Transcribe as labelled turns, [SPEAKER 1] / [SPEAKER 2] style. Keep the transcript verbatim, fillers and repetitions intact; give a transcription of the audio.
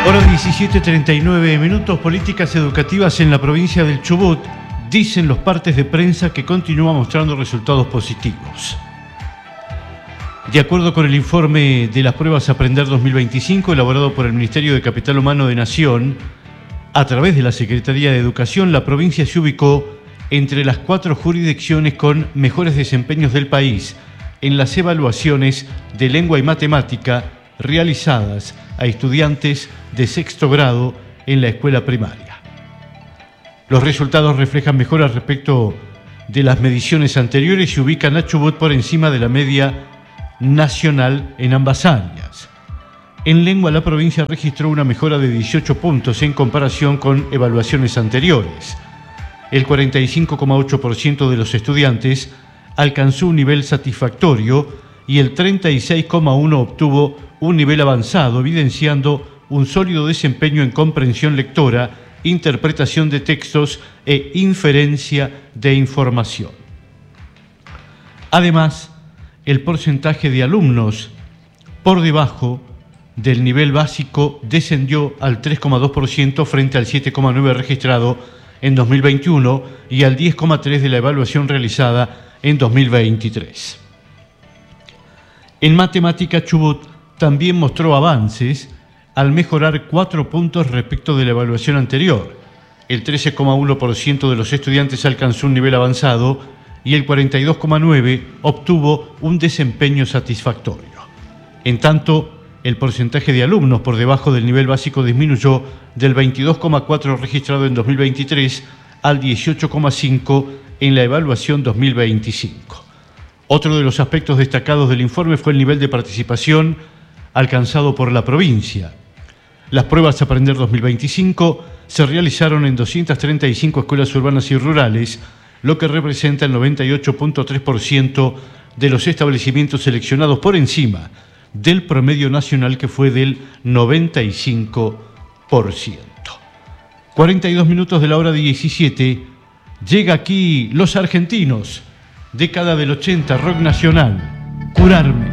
[SPEAKER 1] Hora diecisiete treinta y nueve minutos, políticas educativas en la provincia del Chubut. Dicen los partes de prensa que continúa mostrando resultados positivos. De acuerdo con el informe de las pruebas Aprender dos mil veinticinco, elaborado por el Ministerio de Capital Humano de Nación, a través de la Secretaría de Educación, la provincia se ubicó entre las cuatro jurisdicciones con mejores desempeños del país en las evaluaciones de lengua y matemática realizadas a estudiantes de sexto grado en la escuela primaria. Los resultados reflejan mejoras respecto de las mediciones anteriores y ubican a Chubut por encima de la media nacional en ambas áreas. En lengua, la provincia registró una mejora de dieciocho puntos en comparación con evaluaciones anteriores. El cuarenta y cinco coma ocho por ciento de los estudiantes alcanzó un nivel satisfactorio y el treinta y seis coma uno por ciento obtuvo un nivel avanzado, evidenciando un sólido desempeño en comprensión lectora, interpretación de textos e inferencia de información. Además, el porcentaje de alumnos por debajo del nivel básico descendió al tres coma dos por ciento frente al siete coma nueve por ciento registrado en dos mil veintiuno y al diez coma tres por ciento de la evaluación realizada en dos mil veintitrés. En matemática, Chubut también mostró avances al mejorar cuatro puntos respecto de la evaluación anterior. El trece coma uno por ciento de los estudiantes alcanzó un nivel avanzado y el cuarenta y dos coma nueve por ciento obtuvo un desempeño satisfactorio. En tanto, el porcentaje de alumnos por debajo del nivel básico disminuyó del veintidós coma cuatro por ciento registrado en dos mil veintitrés al dieciocho coma cinco por ciento en la evaluación dos mil veinticinco. Otro de los aspectos destacados del informe fue el nivel de participación alcanzado por la provincia. Las pruebas Aprender dos mil veinticinco se realizaron en doscientas treinta y cinco escuelas urbanas y rurales, lo que representa el noventa y ocho coma tres por ciento de los establecimientos seleccionados, por encima del promedio nacional, que fue del noventa y cinco por ciento. cuarenta y dos minutos de la hora diecisiete, llega aquí Los Argentinos, década del ochenta, rock nacional, Curarme.